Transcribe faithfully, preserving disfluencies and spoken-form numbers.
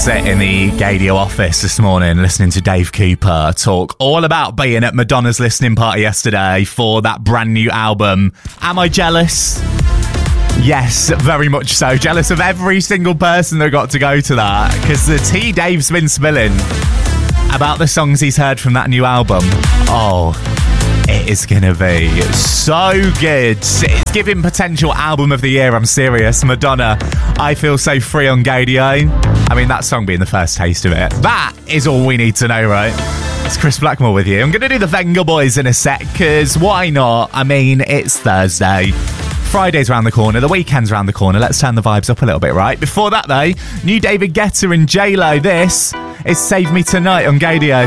sit in the Gadio office this morning listening to Dave Cooper talk all about being at Madonna's listening party yesterday for that brand new album. Am I jealous? Yes, very much so. Jealous of every single person that got to go to that, because the tea Dave's been spilling about the songs he's heard from that new album, oh, it is going to be so good. It's giving potential album of the year, I'm serious. Madonna, I Feel So Free on Gadio. I mean, that song being the first taste of it. That is all we need to know, right? It's Chris Blackmore with you. I'm going to do the Venga Boys in a sec, because why not? I mean, it's Thursday. Friday's around the corner, the weekend's around the corner. Let's turn the vibes up a little bit, right? Before that, though, new David Guetta and J Lo. This is Save Me Tonight on Gadio.